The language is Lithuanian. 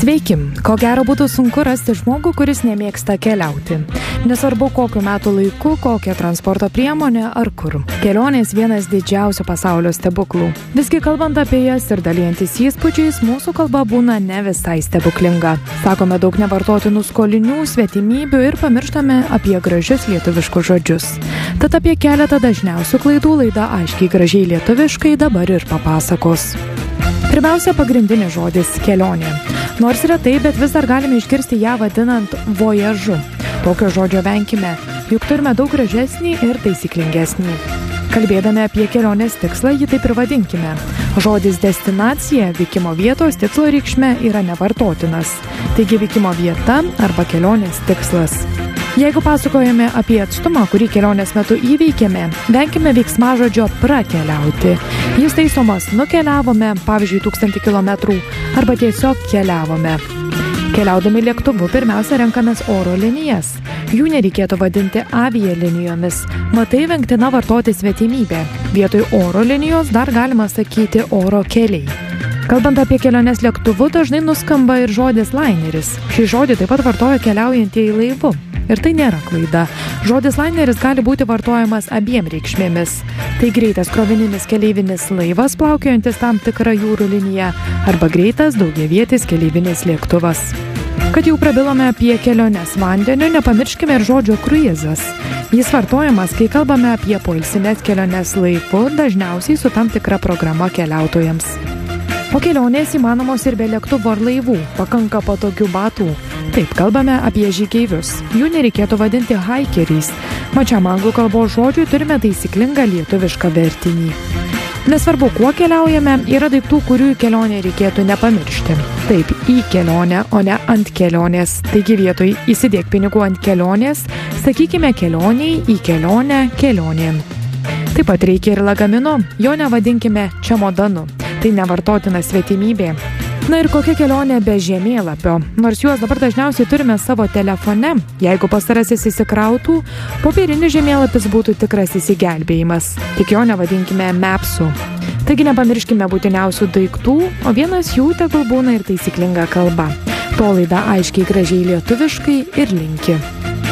Sveiki, ko gero būtų sunku rasti žmogų, kuris nemėgsta keliauti. Nesvarbu kokiu metų laiku, kokia transporto priemonė ar kur. Kelionės vienas didžiausių pasaulio stebuklų. Visgi kalbant apie jas ir dalyjantis įspūdžiais, mūsų kalba būna ne visai stebuklinga. Sakome daug nevartotinų skolinių, svetimybių ir pamirštame apie gražius lietuviškus žodžius. Tad apie keletą dažniausių klaidų laida Aiškiai gražiai lietuviškai dabar ir papasakos. Pirmiausia, pagrindinis žodis – kelionė. Nors retai, bet vis dar galime išgirsti ją vadinant vojažu. Tokio žodžio venkime, juk turime daug gražesnį ir taisyklingesnį. Kalbėdami apie kelionės tikslą, jį taip ir vadinkime. Žodis destinacija, vykimo vietos tikslo reikšme yra nevartotinas. Taigi vykimo vieta arba kelionės tikslas. Jeigu pasakojame apie atstumą, kurį kelionės metu įveikėme, venkime veiksmažodžio prakeliauti. Jis taisomas nukeliavome, pavyzdžiui, 1000 kilometrų, arba tiesiog keliavome. Keliaudami lėktuvu pirmiausia renkamės oro linijas. Jų nereikėtų vadinti avialinijomis. Matai, vengtina vartoti svetimybę. Vietoj oro linijos dar galima sakyti oro keliai. Kalbant apie keliones lėktuvu, dažnai nuskamba ir žodis laineris. Šį žodį taip pat vartoja keliaujantieji laivu. Ir tai nėra klaida. Žodis laineris gali būti vartojamas abiem reikšmėmis. Tai greitas krovininis keleivinis laivas plaukiojantis tam tikrą jūrų liniją arba greitas daugiavietis keleivinis lėktuvas. Kad jau prabilome apie keliones vandeniu, nepamirškime ir žodžio kruizas. Jis vartojamas, kai kalbame apie poilsines keliones laivu, dažniausiai su tam tikra programa keliautojams. O kelionės įmanomos ir be lėktuvų ar laivų, pakanka patogių batų. Taip, kalbame apie žygeivius. Jų nereikėtų vadinti haikeriais. Mačiam anglų kalbos žodžiui turime taisyklingą lietuvišką vertinį. Nesvarbu, kuo keliaujame, yra daiktų, kurių į kelionę reikėtų nepamiršti. Taip, į kelionę, o ne ant kelionės. Taigi vietoj įsidėk pinigų ant kelionės, sakykime kelioniai, į kelionę, kelionėn. Taip pat reikia ir lagamino, jo nevadinkime čemodanu. Tai nevartotina svetimybė. Na ir kokia kelionė be žemėlapio? Nors juos dabar dažniausiai turime savo telefone, jeigu pastarasis įsikrautų, popierinis žemėlapis būtų tikras įsigelbėjimas. Tik jo nevadinkime mapsu. Taigi nepamirškime būtiniausių daiktų, o vienas jų tegul būna ir taisyklinga kalba. To laida Aiškiai gražiai lietuviškai ir linki.